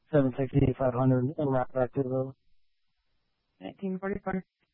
760, 500, and right back to the 1944.